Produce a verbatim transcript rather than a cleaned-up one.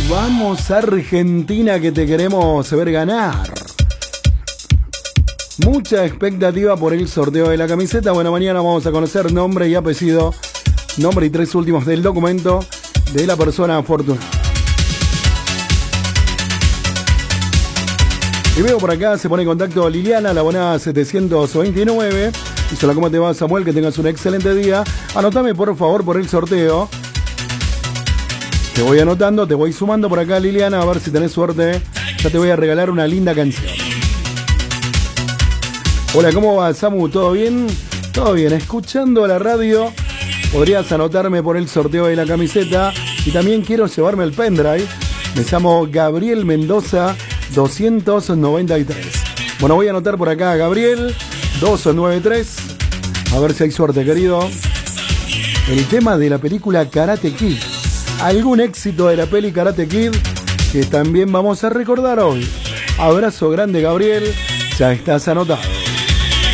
Vamos Argentina, que te queremos ver ganar. Mucha expectativa por el sorteo de la camiseta. Bueno, mañana vamos a conocer nombre y apellido, nombre y tres últimos del documento de la persona afortunada. Y veo por acá, se pone en contacto Liliana, la abonada setecientos veintinueve. Dice: hola, ¿cómo te va, Samuel? Que tengas un excelente día. Anotame por favor por el sorteo. Te voy anotando, te voy sumando por acá, Liliana, a ver si tenés suerte. Ya te voy a regalar una linda canción. Hola, ¿cómo va, Samu? ¿Todo bien? Todo bien, escuchando la radio. Podrías anotarme por el sorteo de la camiseta. Y también quiero llevarme el pendrive. Me llamo Gabriel Mendoza doscientos noventa y tres. Bueno, voy a anotar por acá a Gabriel doscientos noventa y tres. A ver si hay suerte, querido. El tema de la película Karate Kid. Algún éxito de la peli Karate Kid que también vamos a recordar hoy. Abrazo grande, Gabriel. Ya estás anotado.